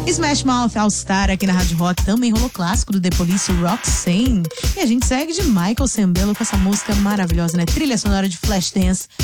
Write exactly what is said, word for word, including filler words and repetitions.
Smash Mouth All Star aqui na Rádio Rock, também rolou clássico do The Police, Roxanne. E a gente segue de Michael Sembello com essa música maravilhosa, né? Trilha sonora de Flashdance,